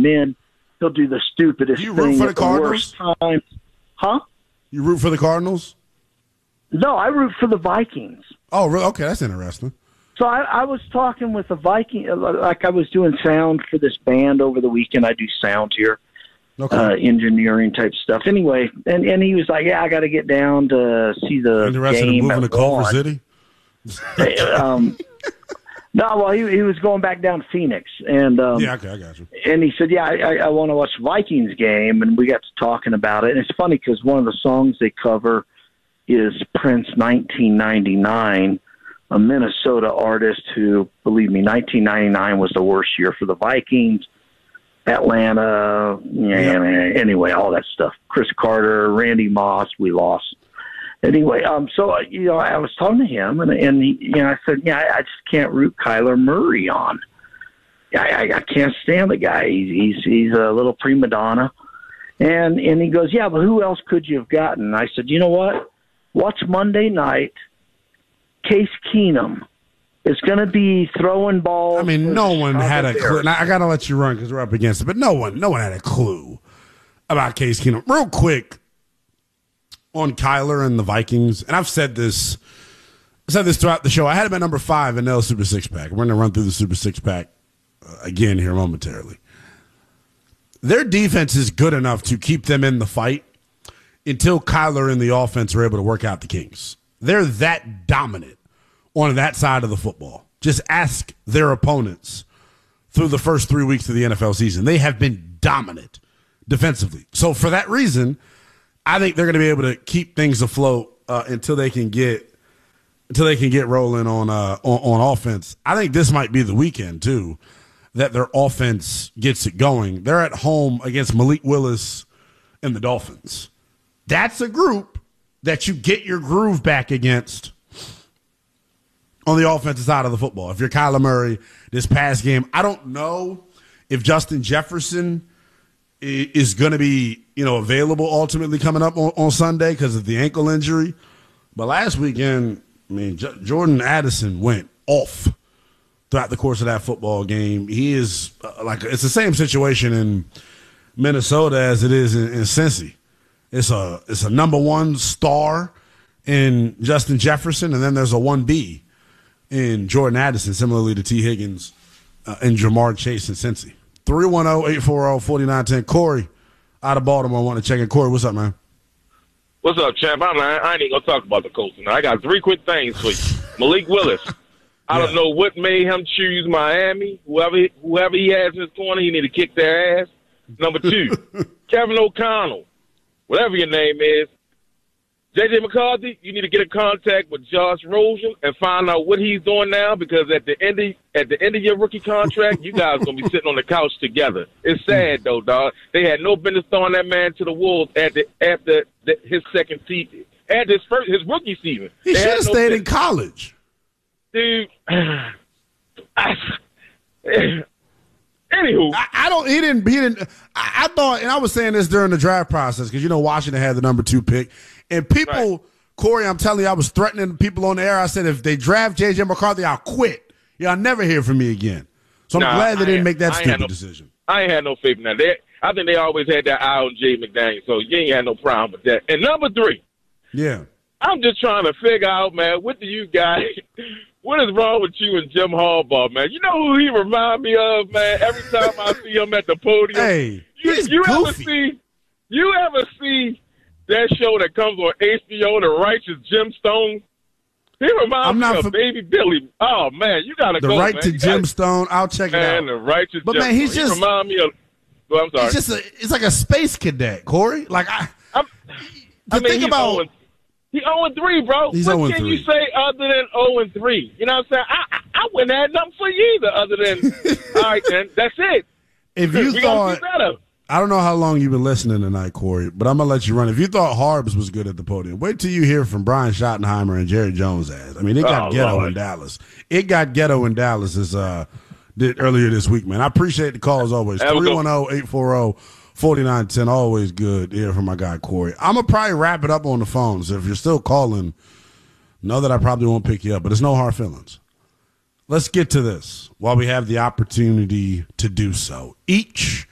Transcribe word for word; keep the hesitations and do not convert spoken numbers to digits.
in, he'll do the stupidest do you thing root for the at the Cardinals? worst time. Huh? You root for the Cardinals? No, I root for the Vikings. Oh, really? Okay, that's interesting. So I, I was talking with a Viking, like I was doing sound for this band over the weekend. I do sound here, Okay. uh, engineering type stuff. Anyway, and, and he was like, "Yeah, I got to get down to see the Interested game in moving to at Culver one." City? um, no, well, he he was going back down to Phoenix, and um, Yeah, okay, I got you. and he said, "Yeah, I, I, I want to watch the Vikings game," and we got to talking about it. And it's funny because one of the songs they cover is Prince nineteen ninety-nine, a Minnesota artist who, believe me, nineteen ninety-nine was the worst year for the Vikings. Atlanta, yeah, Yeah. anyway, all that stuff. Chris Carter, Randy Moss, we lost. Anyway, um, so uh, you know, I was talking to him, and and he, you know, I said, yeah, I, I just can't root Kyler Murray on. I, I, I can't stand the guy. He's he's he's a little prima donna, and and he goes, yeah, but who else could you have gotten? And I said, you know what? Watch Monday night. Case Keenum is going to be throwing balls. I mean, no one had a clue. Bears. And I, I got to let you run because we're up against it, but no one, no one had a clue about Case Keenum. Real quick on Kyler and the Vikings, and I've said this, I said this throughout the show. I had him at number five in the Super Six Pack. We're going to run through the Super Six Pack uh, again here momentarily. Their defense is good enough to keep them in the fight until Kyler and the offense are able to work out the kinks. They're that dominant on that side of the football. Just ask their opponents through the first three weeks of the N F L season. They have been dominant defensively. So for that reason, I think they're going to be able to keep things afloat uh, until they can get until they can get rolling on, uh, on on offense. I think this might be the weekend too that their offense gets it going. They're at home against Malik Willis and the Dolphins. That's a group that you get your groove back against on the offensive side of the football. If you're Kyler Murray this past game, I don't know if Justin Jefferson is going to be, you know, available ultimately coming up on, on Sunday because of the ankle injury. But last weekend, I mean, J- Jordan Addison went off throughout the course of that football game. He is uh, like, it's the same situation in Minnesota as it is in, in Cincy. It's a it's a number one star in Justin Jefferson, and then there's a one B in Jordan Addison, similarly to T. Higgins uh, and Jamar Chase and Cincy. three one zero, eight four zero, four nine one zero. Corey out of Baltimore, want to check in. Corey, what's up, man? What's up, champ? I'm, I ain't even going to talk about the Colts tonight. I got three quick things for you. Malik Willis. I Yeah. don't know what made him choose Miami. Whoever whoever he has in his corner, he need to kick their ass. Number two, Kevin O'Connell. Whatever your name is, J J McCarthy, you need to get in contact with Josh Rosen and find out what he's doing now, because at the end of at the end of your rookie contract, you guys are gonna be sitting on the couch together. It's sad though, dog. They had no business throwing that man to the wolves at the after the, his second season, at his first his rookie season. He They should had have no stayed business. in college. Dude. I, anywho, I, I don't. He didn't. He didn't. I, I thought, and I was saying this during the draft process because you know Washington had the number two pick, and people, Right. Corey, I'm telling you, I was threatening people on the air. I said if they draft J J McCarthy, I'll quit. Y'all never hear from me again. So I'm Nah, glad they I didn't ain't- make that I ain't stupid had no- decision. I ain't had no faith in that. They, I think they always had that eye on Jay McDaniel, so you ain't had no problem with that. And number three, Yeah. I'm just trying to figure out, man, what do you guys, what is wrong with you and Jim Harbaugh, man? You know who he remind me of, man? Every time I see him at the podium. Hey, you, he's you ever goofy. see, you ever see that show that comes on H B O, The Righteous Gemstones? He reminds I'm me not of fa- Baby Billy. Oh, man, you got to The go, right man. to You gotta- Gemstone. I'll check Man, it The out. Righteous But, man, Gemstones. he's just- He remind me of, well, I'm sorry. It's just a. It's like a space cadet, Corey. Like I. I'm, To I mean, think he's about. oh and- He zero and three, bro. He's what zero and can three. you say other than zero and three? You know what I'm saying? I, I, I wouldn't have nothing for you either other than, all right, then, that's it. If you we thought. got to do better. I don't know how long you've been listening tonight, Corey, but I'm gonna let you run. If you thought Harbs was good at the podium, wait till you hear from Brian Schottenheimer and Jerry Jones' ass. I mean, it got Oh, ghetto Lord. in Dallas. It got ghetto in Dallas as uh did earlier this week, man. I appreciate the call as always. Have a good- three one zero, eight four zero, four nine one zero. Always good to hear from my guy Corey. I'm gonna probably wrap it up on the phone. So if you're still calling, know that I probably won't pick you up, but it's no hard feelings. Let's get to this while we have the opportunity to do so. Each